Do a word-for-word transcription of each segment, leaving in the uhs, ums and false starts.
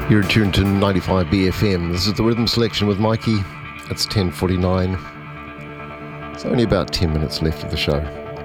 You're tuned to ninety-five B F M. This is the Rhythm Selection with Mikey. It's ten forty-nine. It's only about ten minutes left of the show.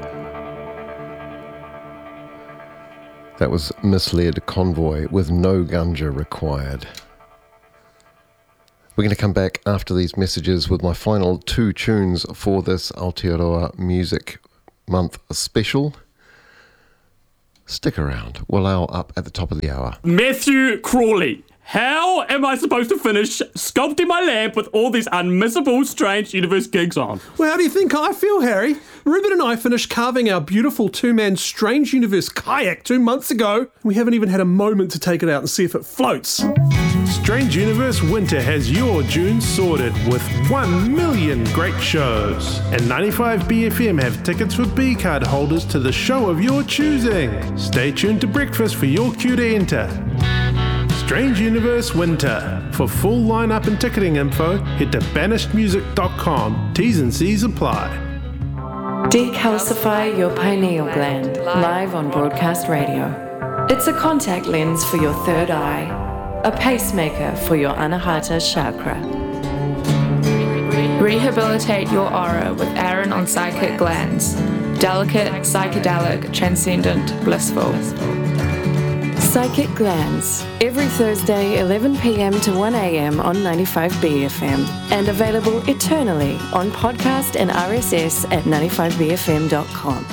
That was Misled Convoy with No Gunja Required. We're going to come back after these messages with my final two tunes for this Aotearoa Music Month special. Stick around. We'll hour up at the top of the hour. Matthew Crawley. How am I supposed to finish sculpting my lamp with all these unmissable Strange Universe gigs on? Well, how do you think I feel, Harry? Ruben and I finished carving our beautiful two-man Strange Universe kayak two months ago. We haven't even had a moment to take it out and see if it floats. Strange Universe Winter has your June sorted with one million great shows. And ninety-five B F M have tickets for B-card holders to the show of your choosing. Stay tuned to breakfast for your cue to enter. Strange Universe Winter. For full lineup and ticketing info, head to banished music dot com. T's and C's apply. Decalcify your pineal gland, live on broadcast radio. It's a contact lens for your third eye, a pacemaker for your anahata chakra. Rehabilitate your aura with Aaron on Psychic Glands. Delicate, psychedelic, transcendent, blissful. Psychic Glands, every Thursday eleven p.m. to one a.m. on ninety-five B F M, and available eternally on podcast and R S S at ninety-five B F M dot com.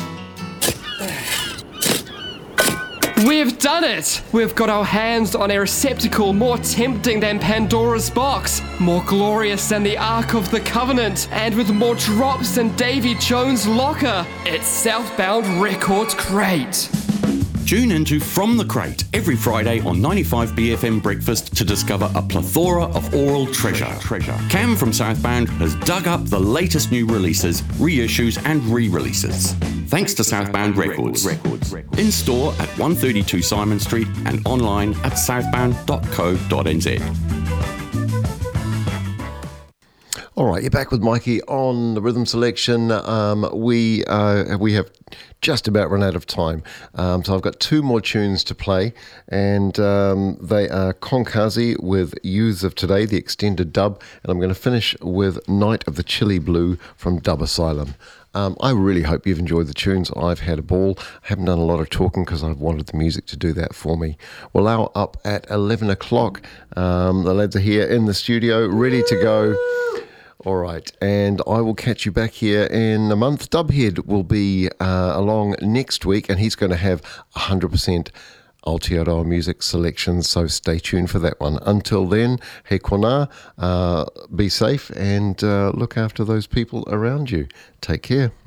We've done it! We've got our hands on a receptacle more tempting than Pandora's box, more glorious than the Ark of the Covenant, and with more drops than Davy Jones' locker. It's Southbound Records Crate. Tune into From the Crate every Friday on ninety-five B F M Breakfast to discover a plethora of oral treasure. treasure. Cam from Southbound has dug up the latest new releases, reissues and re-releases. Thanks to Southbound Records. Records. In store at one thirty-two Simon Street and online at southbound dot co dot n z. All right, you're back with Mikey on the Rhythm Selection. Um, we uh, we have just about run out of time. Um, so I've got two more tunes to play, and um, they are Konkazi with Youths of Today, the extended dub, and I'm going to finish with Night of the Chili Blue from Dub Asylum. Um, I really hope you've enjoyed the tunes. I've had a ball. I haven't done a lot of talking because I've wanted the music to do that for me. We'll now up at eleven o'clock. Um, the lads are here in the studio, ready to go. All right, and I will catch you back here in a month. Dubhead will be uh, along next week, and he's going to have one hundred percent Aotearoa music selections, so stay tuned for that one. Until then, he kona, uh, be safe and uh, look after those people around you. Take care.